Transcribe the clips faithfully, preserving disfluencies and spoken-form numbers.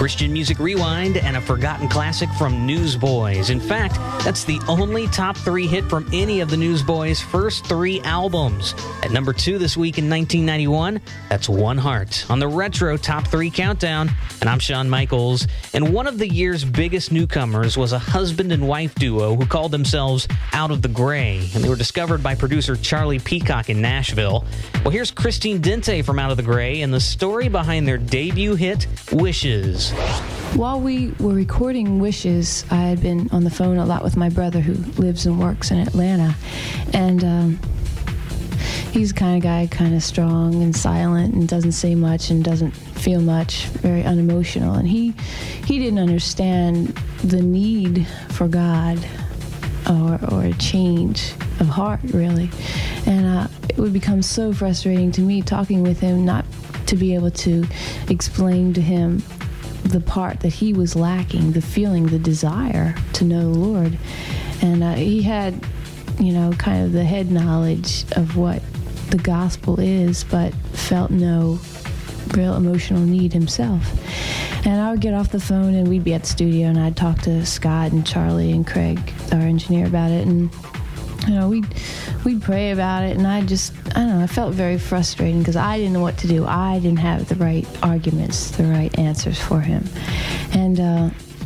Christian Music Rewind, and a forgotten classic from Newsboys. In fact, that's the only top three hit from any of the Newsboys' first three albums. At number two this week in nineteen ninety-one, that's One Heart on the Retro Top three Countdown. And I'm Shawn Michaels. And one of the year's biggest newcomers was a husband and wife duo who called themselves Out of the Gray. And they were discovered by producer Charlie Peacock in Nashville. Well, here's Christine Dente from Out of the Gray and the story behind their debut hit, Wishes. While we were recording Wishes, I had been on the phone a lot with my brother who lives and works in Atlanta. And um, he's the kind of guy, kind of strong and silent and doesn't say much and doesn't feel much, very unemotional. And he, he didn't understand the need for God or, or a change of heart, really. And uh, it would become so frustrating to me talking with him, not to be able to explain to him the part that he was lacking, the feeling, the desire to know the Lord. And uh, he had, you know, kind of the head knowledge of what the gospel is, but felt no real emotional need himself. And I would get off the phone and we'd be at the studio and I'd talk to Scott and Charlie and Craig, our engineer, about it. And you know, we'd, we'd pray about it, and I just, I don't know, I felt very frustrating because I didn't know what to do. I didn't have the right arguments, the right answers for him. And uh,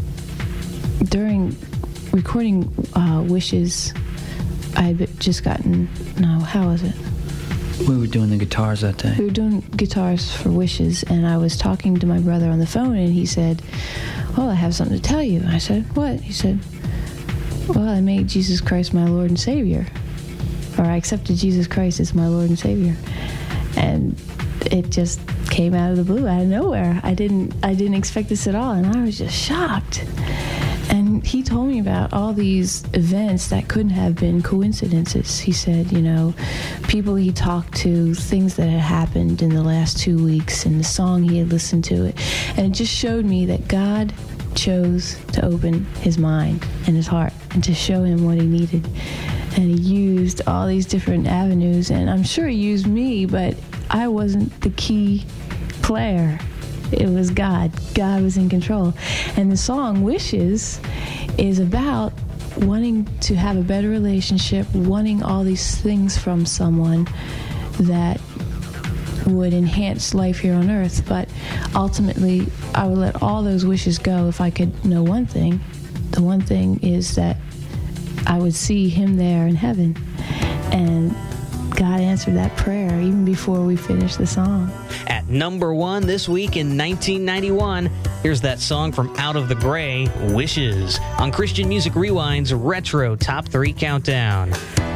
during recording uh, Wishes, I had just gotten, no, how was it? We were doing the guitars that day. We were doing guitars for Wishes, and I was talking to my brother on the phone, and he said, well, I have something to tell you. I said, what? He said, well, I made Jesus Christ my Lord and Savior. Or I accepted Jesus Christ as my Lord and Savior. And it just came out of the blue, out of nowhere. I didn't I didn't expect this at all, and I was just shocked. And he told me about all these events that couldn't have been coincidences. He said, you know, people he talked to, things that had happened in the last two weeks, and the song he had listened to it. And it just showed me that God chose to open his mind and his heart and to show him what he needed. And he used all these different avenues, and I'm sure he used me, but I wasn't the key player. It was God. God was in control. And the song Wishes is about wanting to have a better relationship, wanting all these things from someone that would enhance life here on earth. But ultimately, I would let all those wishes go if I could know one thing. The one thing is that I would see him there in heaven. And God answered that prayer even before we finished the song. At number one this week in nineteen ninety-one, here's that song from Out of the Gray, Wishes, on Christian Music Rewind's Retro Top three Countdown.